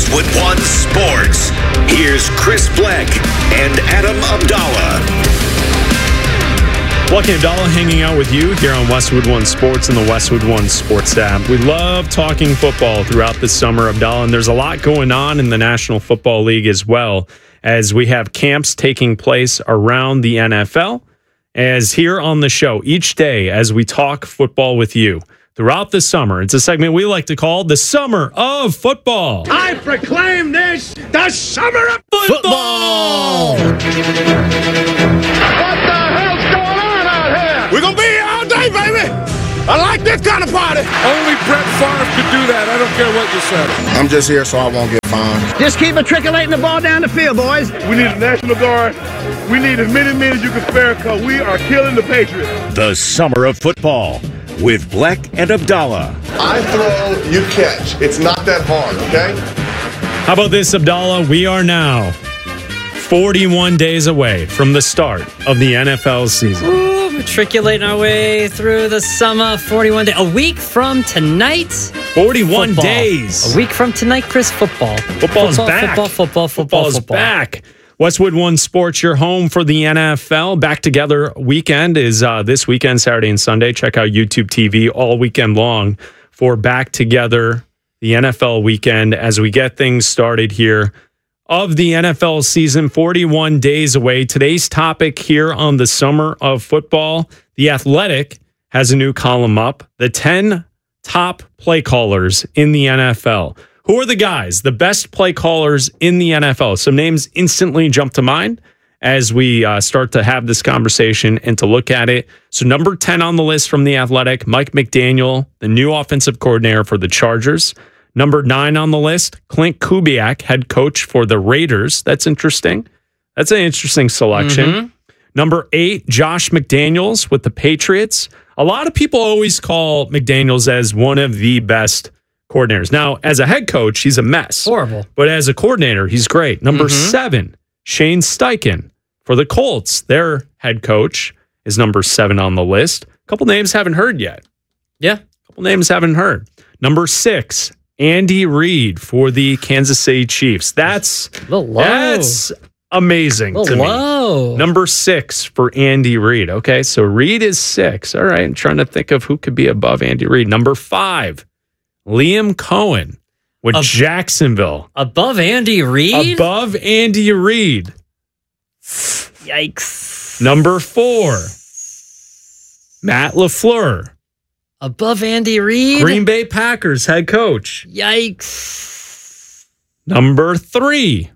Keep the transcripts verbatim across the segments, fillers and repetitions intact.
Westwood One Sports. Here's Chris Bleck and Adam Abdallah. Bleck and Abdallah hanging out with you here on Westwood One Sports and the Westwood One Sports app. We love talking football throughout the summer, Abdallah, and there's a lot going on in the National Football League as well, as we have camps taking place around the N F L. As here on the show each day as we talk football with you throughout the summer. It's a segment we like to call the Summer of Football. I proclaim this the Summer of Football! What the hell's going on out here? We're going to be here all day, baby. I like this kind of party. Only Brett Favre could do that. I don't care what you said. I'm just here so I won't get fined. Just keep matriculating the ball down the field, boys. We need a National Guard. We need as many men as you can spare because we are killing the Patriots. The Summer of Football with Bleck and Abdallah. I throw, you catch. It's not that hard, okay? How about this, Abdallah? We are now forty-one days away from the start of the N F L season. Ooh, matriculating our way through the summer. forty-one days. A week from tonight. forty-one football. days. A week from tonight, Chris. Football. Football is football, back. Football, football, football, Football is football. back. Westwood One Sports, your home for the N F L. Back Together weekend is uh, this weekend, Saturday and Sunday. Check out YouTube T V all weekend long for Back Together, the N F L weekend, as we get things started here of the N F L season, forty-one days away. Today's topic here on the Summer of Football, The Athletic has a new column up, the ten top play callers in the N F L. Who are the guys, the best play callers in the N F L? Some names instantly jump to mind as we uh, start to have this conversation and to look at it. So number ten on the list from The Athletic, Mike McDaniel, the new offensive coordinator for the Chargers. Number nine on the list, Clint Kubiak, head coach for the Raiders. That's interesting. That's an interesting selection. Mm-hmm. Number eight, Josh McDaniels with the Patriots. A lot of people always call McDaniels as one of the best coordinators. Now, as a head coach, he's a mess. Horrible. But as a coordinator, he's great. Number Mm-hmm. seven, Shane Steichen for the Colts. Their head coach is number seven on the list. A couple names haven't heard yet. Yeah. A couple names haven't heard. Number six, Andy Reid for the Kansas City Chiefs. That's, A little low. that's amazing A to little me. low. Number six for Andy Reid. Okay, so Reid is six. All right, I'm trying to think of who could be above Andy Reid. Number five, Liam Cohen with Ab- Jacksonville. Above Andy Reid? Above Andy Reid. Yikes. Number four, Matt LaFleur. Above Andy Reid? Green Bay Packers head coach. Yikes. Number three,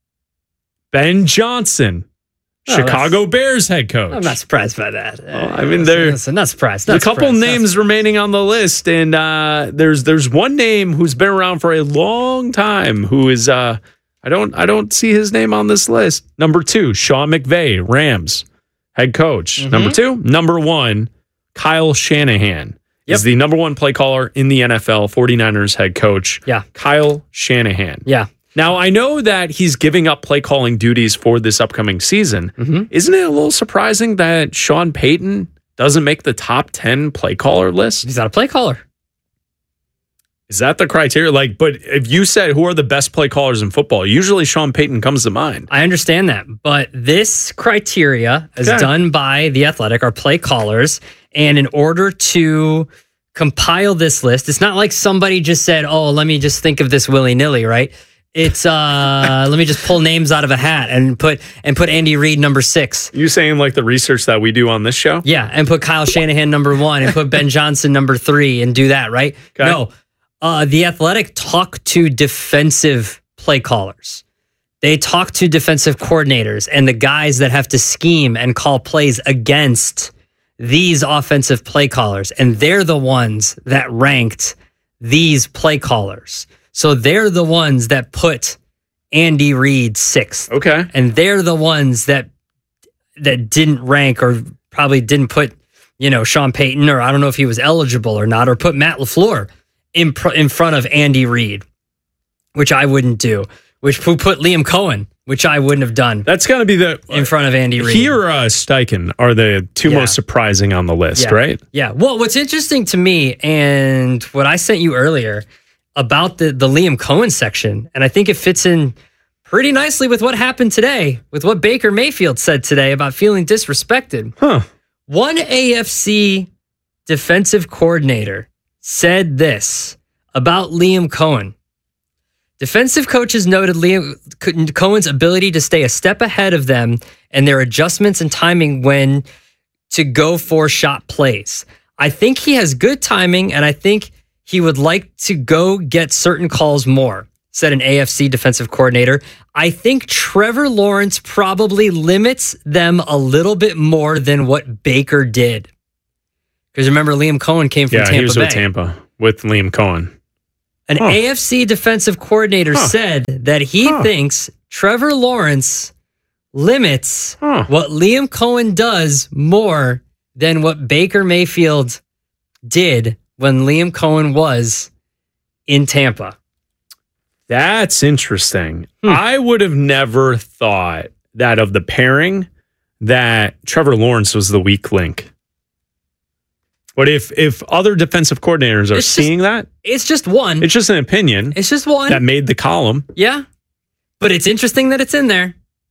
Ben Johnson, Oh, Chicago Bears head coach. I'm not surprised by that. Oh, I mean, there- Listen, not surprised. There's Not a couple surprised. names remaining on the list, and uh, there's there's one name who's been around for a long time who is uh, I don't I don't see his name on this list. Number two, Sean McVay, Rams head coach. Mm-hmm. Number two, number one, Kyle Shanahan Yep. is the number one play caller in the N F L, 49ers head coach. Yeah. Kyle Shanahan. Yeah. Now, I know that he's giving up play calling duties for this upcoming season. Mm-hmm. Isn't it a little surprising that Sean Payton doesn't make the top ten play caller list? He's not a play caller. Is that the criteria? Like, but if you said who are the best play callers in football, usually Sean Payton comes to mind. I understand that, but this criteria is Okay. done by The Athletic, our play callers, and in order to compile this list, it's not like somebody just said, oh, let me just think of this willy-nilly, right? It's uh let me just pull names out of a hat and put and put Andy Reid number six. You saying like the research that we do on this show? Yeah, and put Kyle Shanahan number one and put Ben Johnson number three and do that, right? Okay. No. Uh The Athletic talk to defensive play callers. They talk to defensive coordinators and the guys that have to scheme and call plays against these offensive play callers. And they're the ones that ranked these play callers. So they're the ones that put Andy Reid sixth. Okay. And they're the ones that that didn't rank or probably didn't put, you know, Sean Payton, or I don't know if he was eligible or not, or put Matt LaFleur in pr- in front of Andy Reid, which I wouldn't do. Which who put Liam Cohen, which I wouldn't have done. That's got to be the in front of Andy Reid. He or uh, Steichen are the two Yeah. most surprising on the list, Yeah. right? Yeah. Well, what's interesting to me, and what I sent you earlier, about the, the Liam Cohen section. And I think it fits in pretty nicely with what happened today, with what Baker Mayfield said today about feeling disrespected. Huh. One A F C defensive coordinator said this about Liam Cohen. Defensive coaches noted Liam Cohen's ability to stay a step ahead of them and their adjustments and timing when to go for shot plays. I think he has good timing, and I think he would like to go get certain calls more, said an A F C defensive coordinator. I think Trevor Lawrence probably limits them a little bit more than what Baker did. Because remember, Liam Cohen came from yeah, Tampa he was Bay. with Tampa with Liam Cohen. An huh. A F C defensive coordinator huh. said that he huh. thinks Trevor Lawrence limits huh. what Liam Cohen does more than what Baker Mayfield did when Liam Cohen was in Tampa. That's interesting. Hmm. I would have never thought that of the pairing that Trevor Lawrence was the weak link. But if if other defensive coordinators are It's seeing just- that, It's just one. it's just an opinion It's just one. that made the column. Yeah. But it's interesting that it's in there.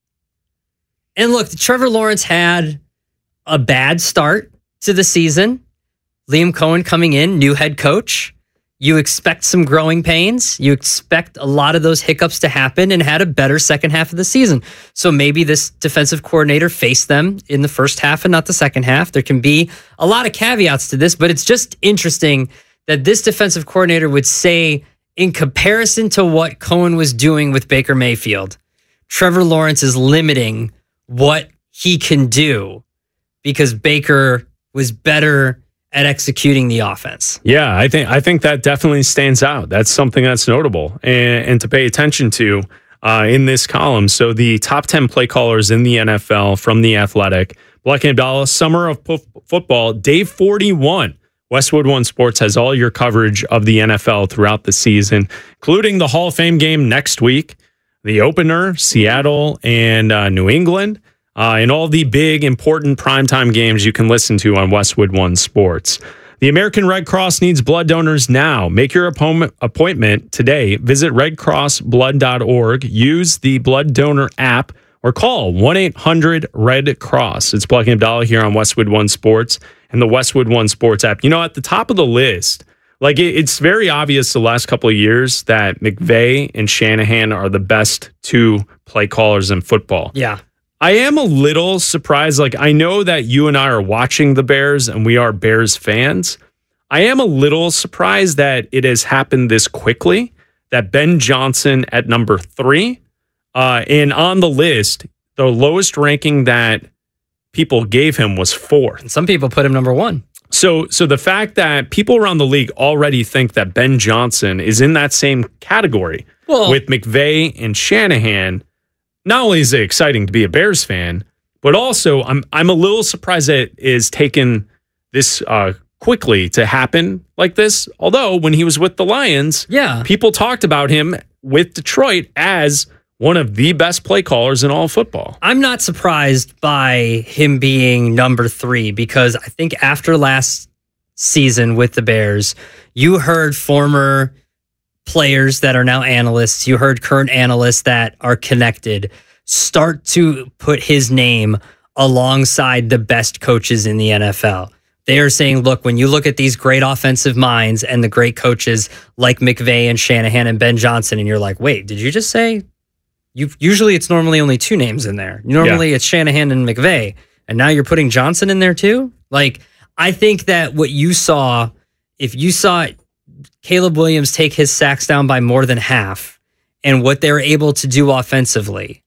And look, Trevor Lawrence had a bad start to the season. Liam Cohen coming in, new head coach. You expect some growing pains. You expect a lot of those hiccups to happen, and had a better second half of the season. So maybe this defensive coordinator faced them in the first half and not the second half. There can be a lot of caveats to this, but it's just interesting that this defensive coordinator would say, in comparison to what Cohen was doing with Baker Mayfield, Trevor Lawrence is limiting what he can do because Baker was better at executing the offense. Yeah, I think I think that definitely stands out. That's something that's notable and, and to pay attention to uh, in this column. So the top ten play callers in the N F L from The Athletic. Black and Abdallah, Summer of P- Football, day forty-one. Westwood One Sports has all your coverage of the N F L throughout the season, including the Hall of Fame game next week, the opener, Seattle and uh, New England, uh, and all the big, important primetime games you can listen to on Westwood One Sports. The American Red Cross needs blood donors now. Make your appointment appointment today. Visit red cross blood dot org. Use the blood donor app or call one eight hundred red cross. It's Black and Abdallah here on Westwood One Sports and the Westwood One Sports app. You know, at the top of the list, like it, it's very obvious the last couple of years that McVay and Shanahan are the best two play callers in football. Yeah. I am a little surprised. Like, I know that you and I are watching the Bears and we are Bears fans. I am a little surprised that it has happened this quickly, that Ben Johnson at number three, uh, and on the list, the lowest ranking that people gave him was fourth. And some people put him number one. So, so the fact that people around the league already think that Ben Johnson is in that same category Well- with McVay and Shanahan, not only is it exciting to be a Bears fan, but also I'm I'm a little surprised that it is taken this uh, quickly to happen like this. Although when he was with the Lions, Yeah. people talked about him with Detroit as one of the best play callers in all of football. I'm not surprised by him being number three because I think after last season with the Bears, you heard former players that are now analysts, you heard current analysts that are connected start to put his name alongside the best coaches in the N F L. They are saying, look, when you look at these great offensive minds and the great coaches like McVay and Shanahan and Ben Johnson, and you're like, wait, did you just say? You usually it's normally only two names in there. Normally Yeah. it's Shanahan and McVay, and now you're putting Johnson in there too. Like, I think that what you saw, if you saw Caleb Williams take his sacks down by more than half, and what they were able to do offensively,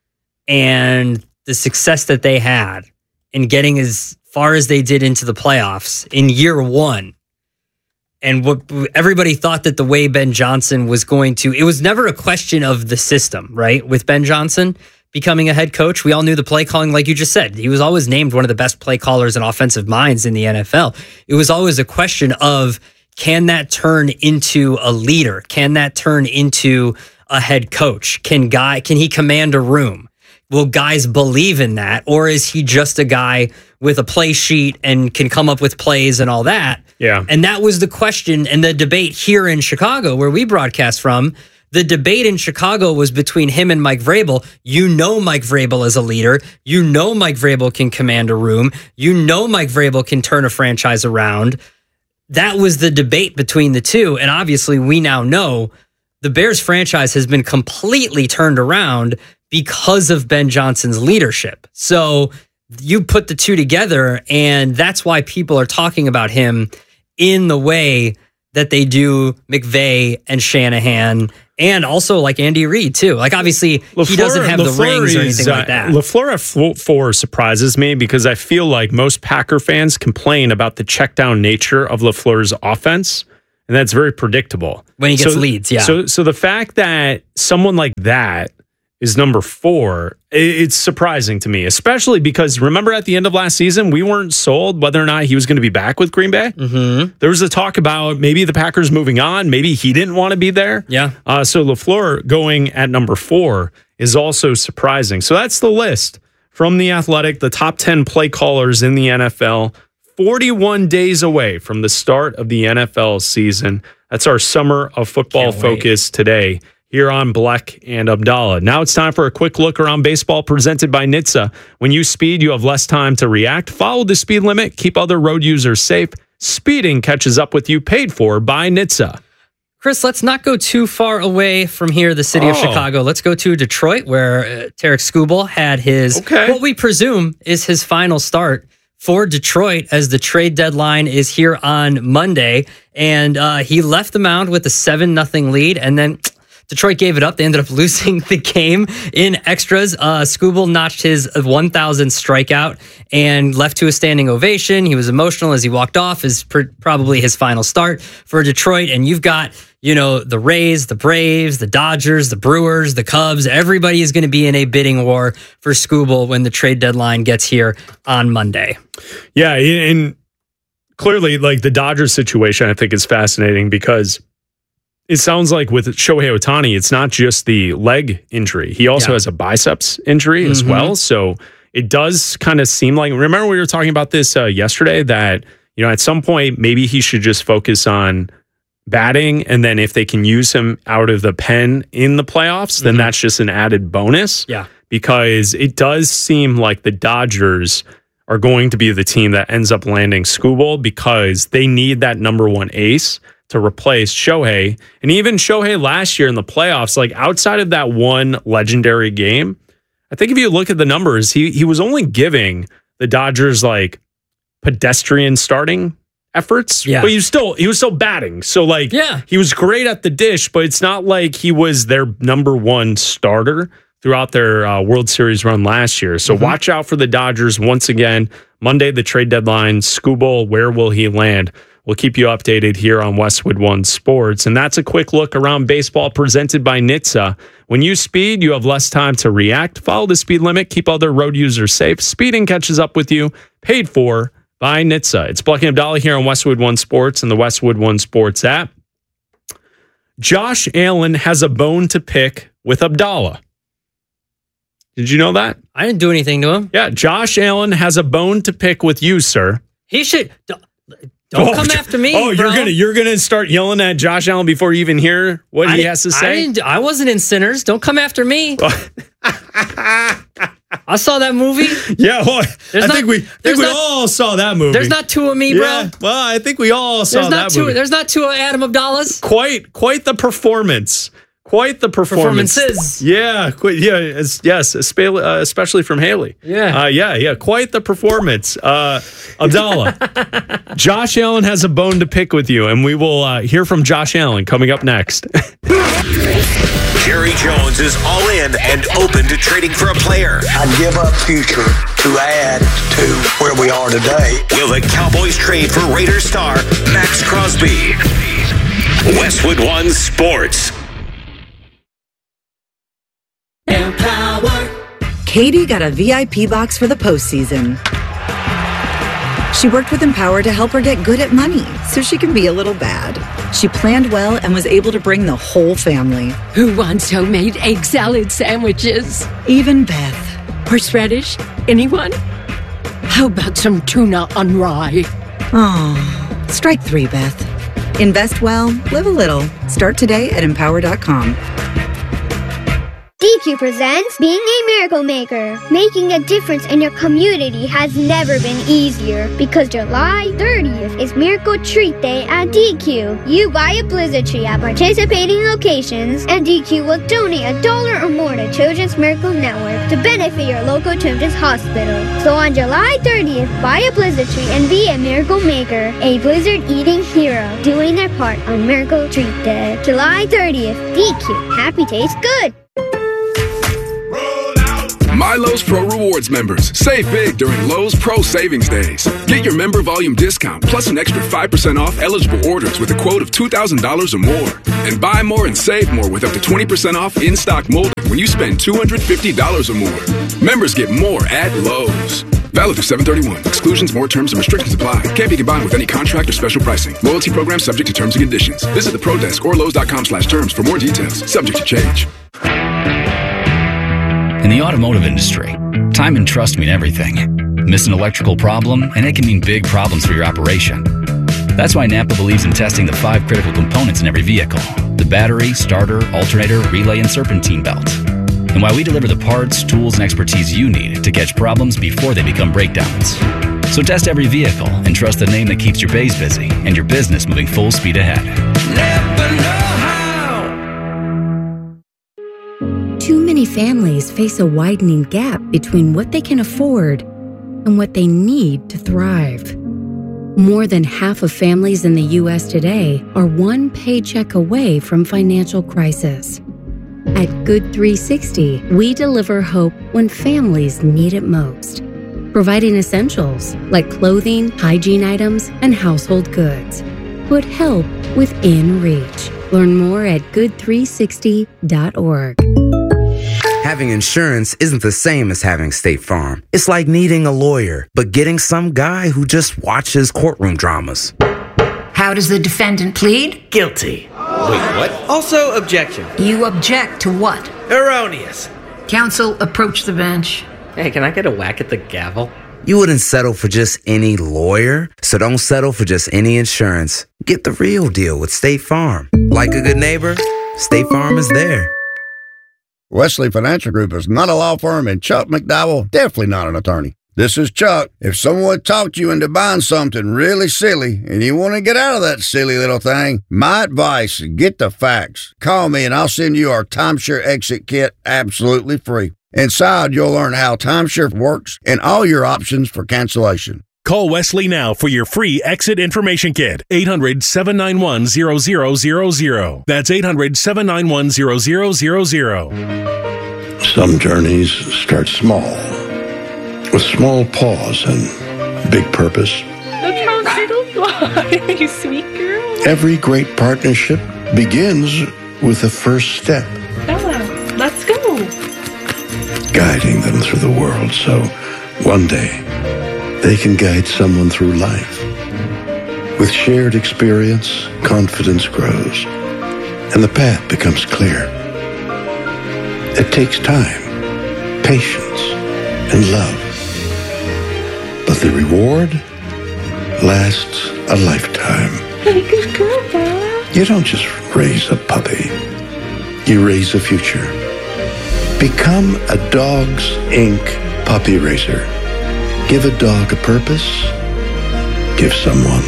and the success that they had in getting as far as they did into the playoffs in year one. And what everybody thought that the way Ben Johnson was going to, it was never a question of the system, right? With Ben Johnson becoming a head coach, we all knew the play calling, like you just said. He was always named one of the best play callers and offensive minds in the N F L. It was always a question of, can that turn into a leader? Can that turn into a head coach? Can guy, can he command a room? will guys believe in that? Or is he just a guy with a play sheet and can come up with plays and all that? Yeah. And that was the question and the debate here in Chicago, where we broadcast from. The debate in Chicago was between him and Mike Vrabel. You know Mike Vrabel is a leader. You know Mike Vrabel can command a room. You know Mike Vrabel can turn a franchise around. That was the debate between the two. And obviously, we now know the Bears franchise has been completely turned around because of Ben Johnson's leadership. So you put the two together, and that's why people are talking about him in the way that they do McVay and Shanahan, and also like Andy Reid too. Like obviously LaFleur, he doesn't have LaFleur the rings or anything is, like that. Uh, LaFleur at four surprises me because I feel like most Packer fans complain about the check down nature of LaFleur's offense, and that's very predictable when he gets so, leads. Yeah. So, so the fact that someone like that is number four, it's surprising to me, especially because remember at the end of last season, we weren't sold whether or not he was going to be back with Green Bay. Mm-hmm. There was a talk about maybe the Packers moving on. Maybe he didn't want to be there. Yeah. Uh, so LaFleur going at number four is also surprising. So that's the list from The Athletic, the top ten play callers in the N F L, forty-one days away from the start of the N F L season. That's our summer of football focus today here on Bleck and Abdallah. Now it's time for a quick look around baseball presented by N H T S A. When you speed, you have less time to react. Follow the speed limit. Keep other road users safe. Speeding catches up with you. Paid for by N H T S A. Chris, let's not go too far away from here, the city oh. of Chicago. Let's go to Detroit, where uh, Tarek Skubal had his, okay. what we presume is his final start for Detroit as the trade deadline is here on Monday. And uh, he left the mound with a seven nothing lead, and then Detroit gave it up. They ended up losing the game in extras. Uh, Skubal notched his one thousandth strikeout and left to a standing ovation. He was emotional as he walked off. Is pr- probably his final start for Detroit. And you've got, you know, the Rays, the Braves, the Dodgers, the Brewers, the Cubs. Everybody is going to be in a bidding war for Skubal when the trade deadline gets here on Monday. Yeah, and clearly, like the Dodgers situation, I think is fascinating because it sounds like with Shohei Ohtani, it's not just the leg injury. He also yeah. has a biceps injury mm-hmm. as well. So it does kind of seem like, remember we were talking about this uh, yesterday, that, you know, at some point, maybe he should just focus on batting. And then if they can use him out of the pen in the playoffs, then mm-hmm. that's just an added bonus. Yeah. Because it does seem like the Dodgers are going to be the team that ends up landing Skubal because they need that number one ace to replace Shohei. And even Shohei last year in the playoffs, like outside of that one legendary game, I think if you look at the numbers, he he was only giving the Dodgers like pedestrian starting efforts. Yeah. But he was still he was still batting. So like yeah. he was great at the dish, but it's not like he was their number one starter throughout their uh, World Series run last year. So mm-hmm. watch out for the Dodgers once again. Monday, the trade deadline. Skubal, where will he land? We'll keep you updated here on Westwood One Sports. And that's a quick look around baseball presented by N H T S A. When you speed, you have less time to react. Follow the speed limit. Keep other road users safe. Speeding catches up with you. Paid for by N H T S A. It's Bleck and Abdallah here on Westwood One Sports and the Westwood One Sports app. Josh Allen has a bone to pick with Abdallah. Did you know that? I didn't do anything to him. Yeah, Josh Allen has a bone to pick with you, sir. He should... Don't oh, come after me. Oh, bro. you're gonna you're gonna start yelling at Josh Allen before you even hear what I he has to say. I, didn't, I wasn't in Sinners. Don't come after me. I saw that movie. Yeah, well, I not, think we I think we not, all saw that movie. There's not two of me, yeah, bro. Well, I think we all saw there's that not two, movie. There's not two Adam Abdallahs. Quite quite the performance. Quite the performance. Performances. Yeah, quite, yeah, it's, yes, especially from Haley. Yeah. Uh, yeah, yeah, quite the performance. Uh, Abdallah, Josh Allen has a bone to pick with you, and we will uh, hear from Josh Allen coming up next. Jerry Jones is all in and open to trading for a player. I'd give up future to add to where we are today. Will the Cowboys trade for Raiders star Max Crosby? Westwood One Sports. Empower. Katie got a V I P box for the postseason. She worked with Empower to help her get good at money so she can be a little bad. She planned well and was able to bring the whole family. Who wants homemade egg salad sandwiches? Even Beth. Horseradish? Anyone? How about some tuna on rye? Oh, strike three, Beth. Invest well, live a little. Start today at empower dot com. D Q presents Being a Miracle Maker. Making a difference in your community has never been easier because July thirtieth is Miracle Treat Day at D Q. You buy a Blizzard tree at participating locations, and D Q will donate a dollar or more to Children's Miracle Network to benefit your local children's hospital. So on July thirtieth, buy a Blizzard tree and be a Miracle Maker, a Blizzard eating hero, doing their part on Miracle Treat Day. July thirtieth, D Q. Happy tastes good. My Lowe's Pro Rewards members, save big during Lowe's Pro Savings Days. Get your member volume discount plus an extra five percent off eligible orders with a quote of two thousand dollars or more. And buy more and save more with up to twenty percent off in-stock molding when you spend two hundred fifty dollars or more. Members get more at Lowe's. Valid through seven thirty-one. Exclusions, more terms, and restrictions apply. Can't be combined with any contract or special pricing. Loyalty program subject to terms and conditions. Visit the Pro Desk or Lowe's dot com slash terms for more details. Subject to change. In the automotive industry, time and trust mean everything. Miss an electrical problem, and it can mean big problems for your operation. That's why Napa believes in testing the five critical components in every vehicle: the battery, starter, alternator, relay, and serpentine belt. And why we deliver the parts, tools, and expertise you need to catch problems before they become breakdowns. So test every vehicle and trust the name that keeps your bays busy and your business moving full speed ahead. Napa know-how. Too many families face a widening gap between what they can afford and what they need to thrive. More than half of families in the U S today are one paycheck away from financial crisis. At Good three sixty, we deliver hope when families need it most, providing essentials like clothing, hygiene items, and household goods. Put help within reach. Learn more at good three sixty dot org. Having insurance isn't the same as having State Farm. It's like needing a lawyer, but getting some guy who just watches courtroom dramas. How does the defendant plead? Guilty. Wait, what? Also, objection. You object to what? Erroneous. Counsel, approach the bench. Hey, can I get a whack at the gavel? You wouldn't settle for just any lawyer, so don't settle for just any insurance. Get the real deal with State Farm. Like a good neighbor, State Farm is there. Wesley Financial Group is not a law firm, and Chuck McDowell definitely not an attorney. This is Chuck. If someone talked you into buying something really silly and you want to get out of that silly little thing, my advice, get the facts. Call me and I'll send you our timeshare exit kit absolutely free. Inside, you'll learn how timeshare works and all your options for cancellation. Call Wesley now for your free exit information kit. eight hundred, seven nine one, zero zero zero zero. That's eight hundred, seven nine one, zero zero zero zero. Some journeys start small, with small pause and big purpose. Look how little you are, you sweet girl. Every great partnership begins with the first step. Bella, let's go. Guiding them through the world so one day they can guide someone through life. With shared experience, confidence grows, and the path becomes clear. It takes time, patience, and love. But the reward lasts a lifetime. Hey, good girl, Bella. You don't just raise a puppy. You raise a future. Become a Dogs Incorporated puppy raiser. Give a dog a purpose. Give someone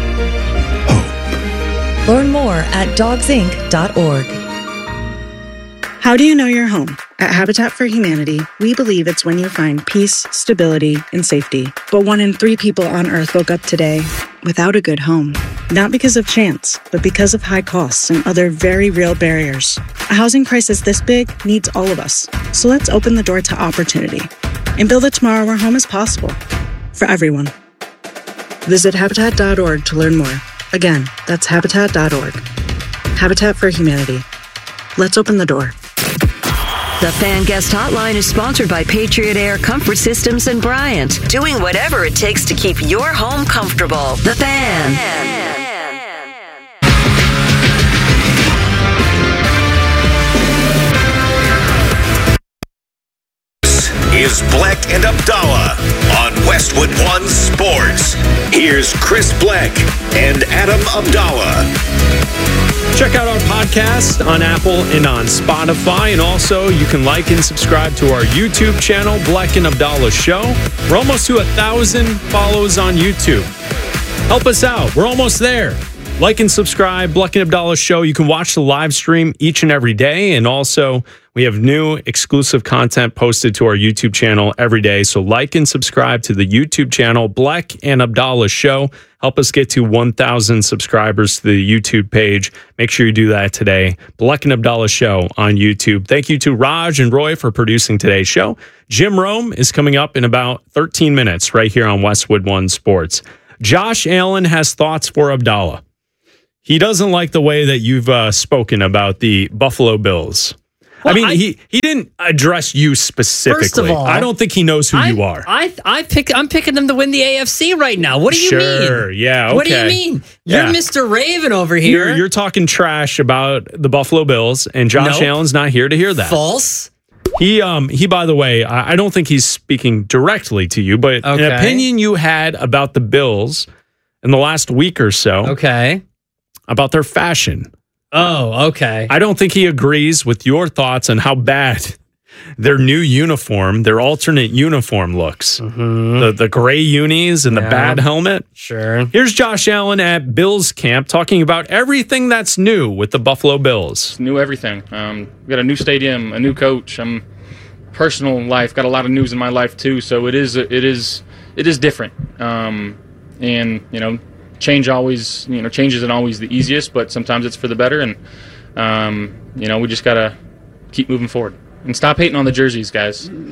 hope. Learn more at dogs inc dot org. How do you know your home? At Habitat for Humanity, we believe it's when you find peace, stability, and safety. But one in three people on Earth woke up today without a good home. Not because of chance, but because of high costs and other very real barriers. A housing crisis this big needs all of us. So let's open the door to opportunity and build a tomorrow where home is possible for everyone. Visit habitat dot org to learn more. Again, that's habitat dot org. Habitat for Humanity. Let's open the door. The Fan Guest Hotline is sponsored by Patriot Air Comfort Systems in Bryant, doing whatever it takes to keep your home comfortable. The Fan. This is Here's Bleck and Abdallah on Westwood One Sports. Here's Chris Bleck and Adam Abdallah. Check out our podcast on Apple and on Spotify. And also, you can like and subscribe to our YouTube channel, Bleck and Abdallah Show. We're almost to a thousand follows on YouTube. Help us out. We're almost there. Like and subscribe, Bleck and Abdallah Show. You can watch the live stream each and every day. And also, we have new exclusive content posted to our YouTube channel every day. So like and subscribe to the YouTube channel, Bleck and Abdallah Show. Help us get to one thousand subscribers to the YouTube page. Make sure you do that today. Bleck and Abdallah Show on YouTube. Thank you to Raj and Roy for producing today's show. Jim Rome is coming up in about thirteen minutes right here on Westwood One Sports. Josh Allen has thoughts for Abdallah. He doesn't like the way that you've uh, spoken about the Buffalo Bills. Well, I mean, I, he, he didn't address you specifically. First of all, I don't think he knows who I, you are. I I pick I'm picking them to win the A F C right now. What do you sure, mean? Sure, yeah, okay. What do you mean? You're yeah. Mister Raven over here. You're, you're talking trash about the Buffalo Bills, and Josh nope. Allen's not here to hear that. False. He um he by the way, I, I don't think he's speaking directly to you, but okay. an opinion you had about the Bills in the last week or so. Okay. About their fashion. Oh, okay. I don't think he agrees with your thoughts on how bad their new uniform, their alternate uniform looks. Mm-hmm. The the gray unis and the yeah. bad helmet. Sure. Here's Josh Allen at Bills camp talking about everything that's new with the Buffalo Bills. New everything. Um, we got a new stadium, a new coach. Um, personal life, got a lot of news in my life too. So it is it is it is different. Um, and you know. Change always, you know, change isn't always the easiest, but sometimes it's for the better. And, um, you know, we just got to keep moving forward. And stop hating on the jerseys, guys. I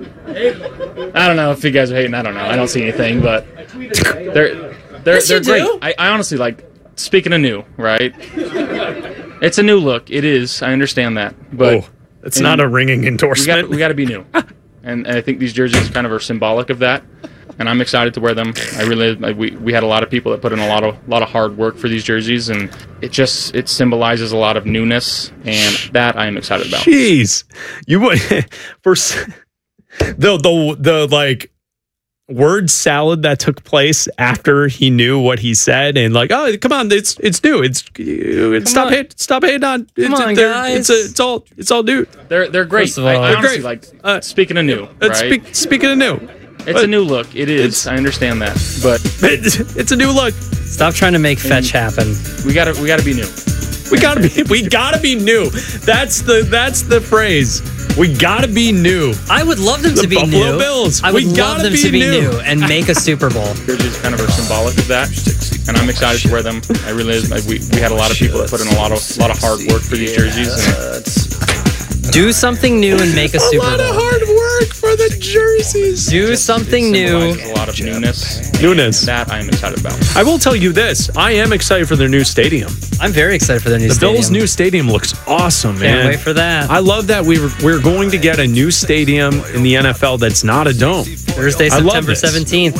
don't know if you guys are hating. I don't know. I don't see anything, but they're, they're, yes, they're you great. do. I, I honestly, like, speaking of new, right? It's a new look. It is. I understand that. But oh, it's not a ringing endorsement. We got to be new. And, and I think these jerseys kind of are symbolic of that. And I'm excited to wear them. I really, like, we we had a lot of people that put in a lot of lot of hard work for these jerseys, and it just it symbolizes a lot of newness, and that I am excited about. Jeez, you would for the the the like word salad that took place after he knew what he said, and like, oh, come on, it's it's new, it's, it's stop hate, stop hating on, it's, come on, guys, it's, a, it's all it's all new. They're they're great. First of all, I, I they're honestly, great. like uh, speaking of new, uh, right? Speak, speaking of new. It's a new look. It is. I understand that, but it's, it's a new look. Stop trying to make fetch happen. We gotta. We gotta be new. We gotta be. We gotta be new. That's the. That's the phrase. We gotta be new. I would love them the to be Buffalo new. Bills. I would we love gotta them be to be new. new and make a Super Bowl. Jerseys kind of are symbolic of that, and I'm excited to wear them. I really. Like, we we had a lot of people that put in a lot of lot of hard work for these jerseys. And, do something new and make a, a Super Bowl. A lot of hard work for the jerseys. Do something new. A lot of newness. Newness. That I am excited about. I will tell you this. I am excited for their new stadium. I'm very excited for their new the stadium. The Bills' new stadium looks awesome, Can't man. Can't wait for that. I love that we were, we're going to get a new stadium in the N F L that's not a dome. Thursday, September seventeenth.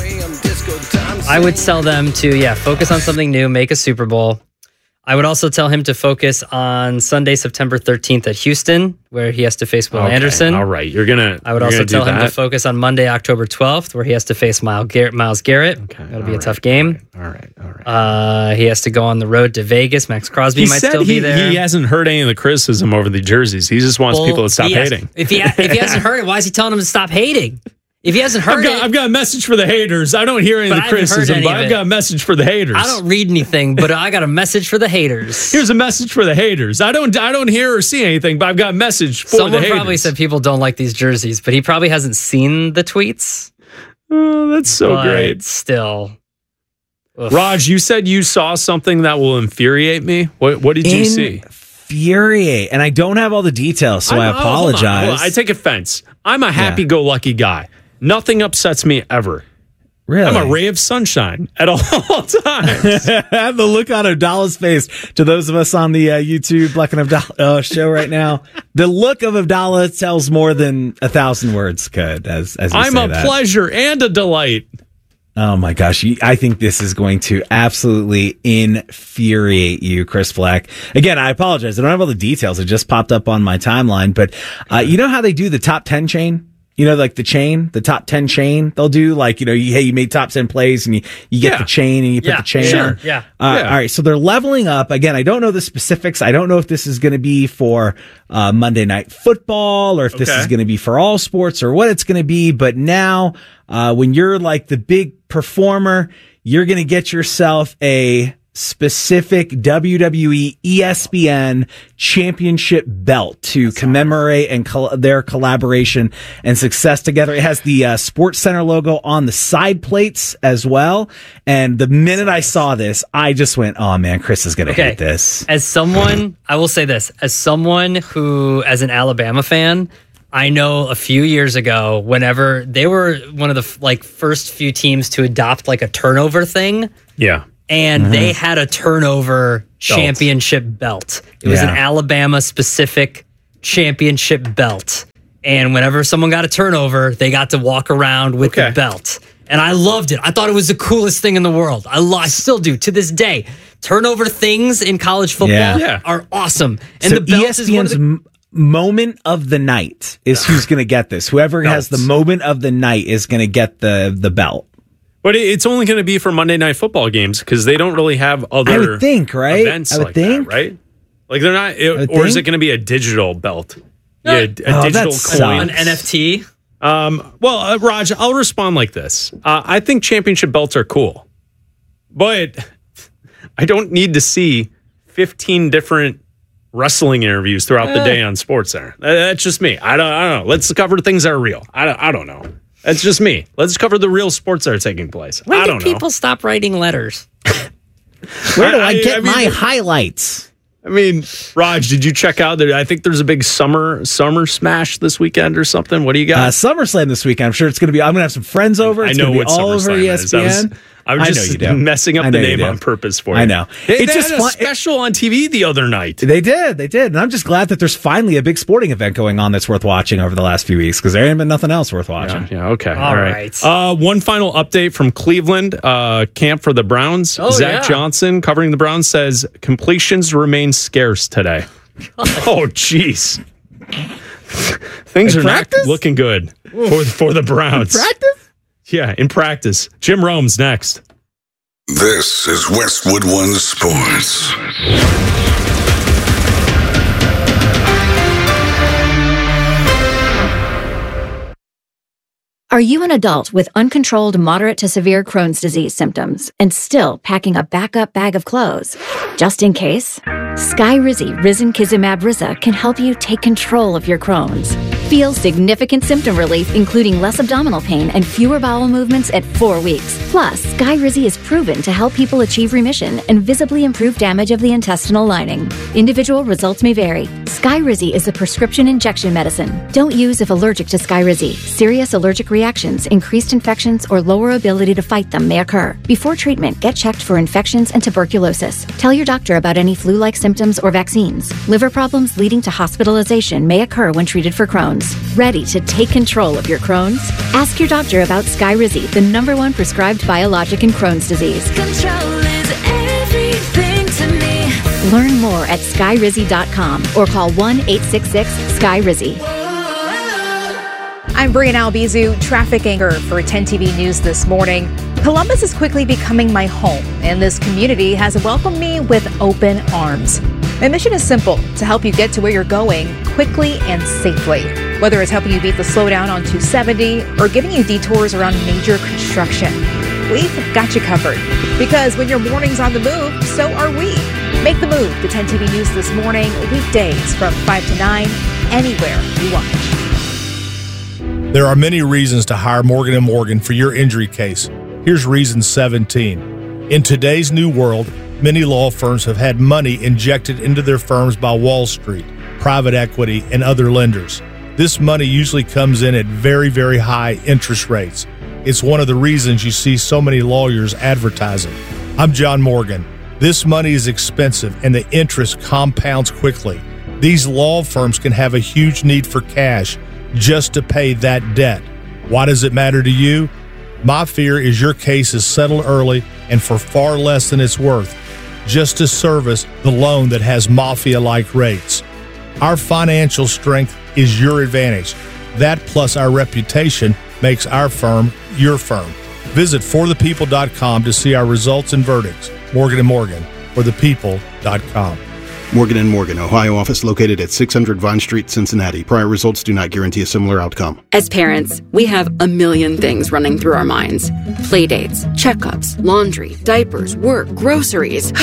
I would tell them to, yeah, focus on something new, make a Super Bowl. I would also tell him to focus on Sunday, September thirteenth at Houston, where he has to face Will okay, Anderson. All right, you're gonna. I would also tell him to focus on Monday, October twelfth, where he has to face Myles Garrett. Myles Garrett. Okay, that'll be a right, tough game. All right, all right. Uh, he has to go on the road to Vegas. Max Crosby he might said still he, be there. He hasn't heard any of the criticism over the jerseys. He just wants well, people to stop he has, hating. If he if he hasn't heard it, why is he telling them to stop hating? If he hasn't heard I've got, it, I've got a message for the haters. I don't hear any but of the I haven't heard criticism, any but of I've it. got a message for the haters. I don't read anything, but I got a message for the haters. Here's a message for the haters. I don't I don't hear or see anything, but I've got a message for Someone the haters. probably said people don't like these jerseys, but he probably hasn't seen the tweets. Oh, that's so but great. Still. Oof. Raj, you said you saw something that will infuriate me. What what did you see? Infuriate. And I don't have all the details, so I'm, I apologize. Oh, hold on, hold on. I take offense. I'm a happy-go-lucky guy. Nothing upsets me ever. Really? I'm a ray of sunshine at all times. The look on Abdallah's face, to those of us on the uh, YouTube Bleck and Abdallah uh, show right now, the look of Abdallah tells more than a thousand words could, as, as you I'm say a that. pleasure and a delight. Oh my gosh. I think this is going to absolutely infuriate you, Chris Bleck. Again, I apologize. I don't have all the details. It just popped up on my timeline, but uh, you know how they do the top ten chain? You know, like the chain, the top ten chain they'll do. Like, you know, you, hey, you made top ten plays and you, you get Yeah. the chain and you put Yeah, the chain sure, on. yeah. Uh, Yeah. All right. So they're leveling up. Again, I don't know the specifics. I don't know if this is going to be for uh, Monday Night Football or if this Okay. is going to be for all sports or what it's going to be. But now, uh, when you're like the big performer, you're going to get yourself a specific W W E E S P N championship belt to commemorate and col- their collaboration and success together. It has the uh, Sports Center logo on the side plates as well. And the minute I saw this, I just went, oh man, Chris is going to Okay. hate this. As someone, I will say this, as someone who, as an Alabama fan, I know a few years ago, whenever they were one of the like first few teams to adopt like a turnover thing, Yeah. and Mm-hmm. they had a turnover championship belt. It was Yeah. an Alabama specific championship belt. And whenever someone got a turnover, they got to walk around with Okay. the belt. And I loved it. I thought it was the coolest thing in the world. I, lo- I still do to this day. Turnover things in college football Yeah. Yeah. are awesome. And So the belt is one of ESPN's the m- moment of the night is who's going to get this. Whoever has the Belts. moment of the night is going to get the, the belt. But it- it's only going to be for Monday Night Football games because they don't really have other I would think, right? events I would like think. that, right? Like they're not, it- would or is it think. going to be a digital belt? No. Yeah, a Oh, that digital sucks. coin. an N F T. Um, well, uh, Raj, I'll respond like this. Uh, I think championship belts are cool, but I don't need to see fifteen different wrestling interviews throughout the day on SportsCenter. That- That's just me. I don't, I don't know. Let's cover things that are real. I don't, I don't know. That's just me. Let's cover the real sports that are taking place. When I did don't people know. stop writing letters? Where do I, I- I- get I mean- my highlights? I mean, Raj, did you check out there? I think there's a big summer summer smash this weekend or something. What do you got? Uh, SummerSlam this weekend. I'm sure it's going to be. I'm going to have some friends over. It's I know going to be what all over SummerSlam E is. S P N. I was, I was I know just you do. messing up I the know you name do. on purpose for you. I know. They, It's they just had a fun- special on T V the other night. They did. They did. And I'm just glad that there's finally a big sporting event going on that's worth watching over the last few weeks because there ain't been nothing else worth watching. Yeah, yeah, okay. All All right. right. Uh, one final update from Cleveland uh, camp for the Browns. Oh, Zach yeah. Johnson, covering the Browns, says completions remain scarce today. Oh, jeez. Things In are practice? not looking good for, for the Browns. Practice? Yeah, in practice. Jim Rome's next. This is Westwood One Sports. Are you an adult with uncontrolled moderate to severe Crohn's disease symptoms and still packing a backup bag of clothes? Just in case, Skyrizi Risankizumab Riza can help you take control of your Crohn's. Feel significant symptom relief, including less abdominal pain and fewer bowel movements at four weeks. Plus, Skyrizi is proven to help people achieve remission and visibly improve damage of the intestinal lining. Individual results may vary. Skyrizi is a prescription injection medicine. Don't use if allergic to Skyrizi. Serious allergic reactions, increased infections, or lower ability to fight them may occur. Before treatment, get checked for infections and tuberculosis. Tell your doctor about any flu-like symptoms or vaccines. Liver problems leading to hospitalization may occur when treated for Crohn's. Ready to take control of your Crohn's? Ask your doctor about Skyrizi, the number one prescribed biologic in Crohn's disease. Control is everything to me. Learn more at skyrizi dot com or call one eight six six SkyRizi. I'm Brian Albizu, traffic anchor for ten T V News this morning. Columbus is quickly becoming my home, and this community has welcomed me with open arms. My mission is simple, to help you get to where you're going quickly and safely. Whether it's helping you beat the slowdown on two seventy or giving you detours around major construction, we've got you covered. Because when your morning's on the move, so are we. Make the move to ten T V News this morning, weekdays from five to nine, anywhere you watch. There are many reasons to hire Morgan and Morgan for your injury case. Here's reason seventeen. In today's new world, many law firms have had money injected into their firms by Wall Street, private equity, and other lenders. This money usually comes in at very, very high interest rates. It's one of the reasons you see so many lawyers advertising. I'm John Morgan. This money is expensive and the interest compounds quickly. These law firms can have a huge need for cash just to pay that debt. Why does it matter to you? My fear is your case is settled early and for far less than it's worth, just to service the loan that has mafia-like rates. Our financial strength is your advantage. That plus our reputation makes our firm your firm. Visit for the people dot com to see our results and verdicts. Morgan and Morgan, for the people dot com. Morgan and Morgan, Ohio office located at six hundred Vine Street, Cincinnati. Prior results do not guarantee a similar outcome. As parents, we have a million things running through our minds. Playdates, checkups, laundry, diapers, work, groceries.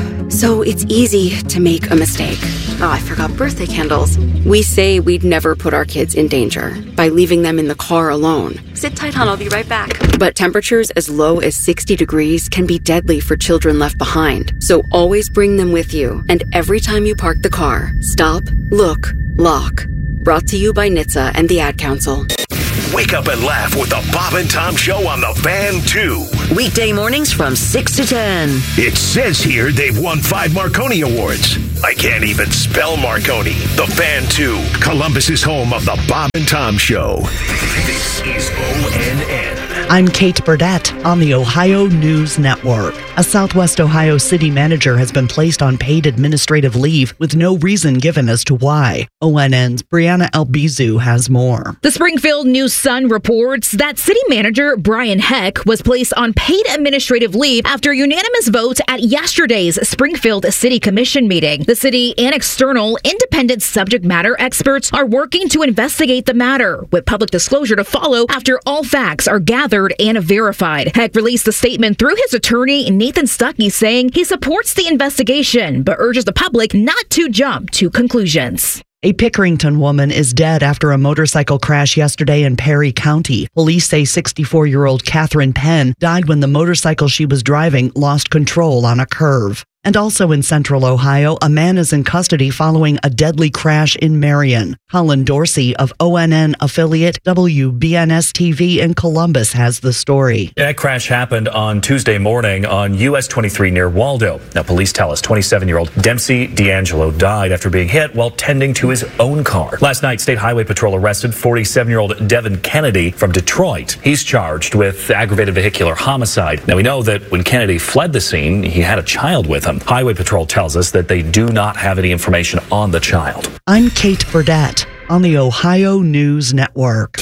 So it's easy to make a mistake. Oh, I forgot birthday candles. We say we'd never put our kids in danger by leaving them in the car alone. Sit tight, hon, I'll be right back. But temperatures as low as sixty degrees can be deadly for children left behind. So always bring them with you. And every time you park the car, stop, look, lock. Brought to you by N H T S A and the Ad Council. Wake up and laugh with the Bob and Tom Show on the Fan two. Weekday mornings from six to ten. It says here they've won five Marconi Awards. I can't even spell Marconi. The Fan two, Columbus's home of the Bob and Tom Show. This is O N N. I'm Kate Burdett on the Ohio News Network. A Southwest Ohio city manager has been placed on paid administrative leave with no reason given as to why. O N N's Brianna Albizu has more. The Springfield News-Sun reports that city manager Brian Heck was placed on paid administrative leave after a unanimous vote at yesterday's Springfield City Commission meeting. The city and external independent subject matter experts are working to investigate the matter, with public disclosure to follow after all facts are gathered and verified. Heck released a statement through his attorney, Nathan Stuckey, saying he supports the investigation, but urges the public not to jump to conclusions. A Pickerington woman is dead after a motorcycle crash yesterday in Perry County. Police say sixty-four-year-old Catherine Penn died when the motorcycle she was driving lost control on a curve. And also in central Ohio, a man is in custody following a deadly crash in Marion. Colin Dorsey of O N N affiliate W B N S T V in Columbus has the story. That crash happened on Tuesday morning on U S twenty-three near Waldo. Now, police tell us twenty-seven-year-old Dempsey D'Angelo died after being hit while tending to his own car. Last night, State Highway Patrol arrested forty-seven-year-old Devin Kennedy from Detroit. He's charged with aggravated vehicular homicide. Now, we know that when Kennedy fled the scene, he had a child with him. Highway Patrol tells us that they do not have any information on the child. I'm Kate Burdett on the Ohio News Network.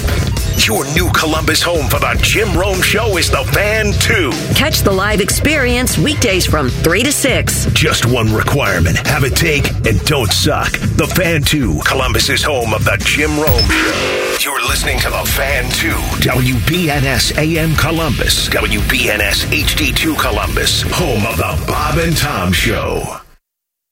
Your new Columbus home for the Jim Rome Show is the Fan two. Catch the live experience weekdays from three to six. Just one requirement. Have a take and don't suck. The Fan two, Columbus's home of the Jim Rome Show. You're listening to the Fan two. W B N S A M Columbus. W B N S H D two Columbus. Home of the Bob and Tom Show.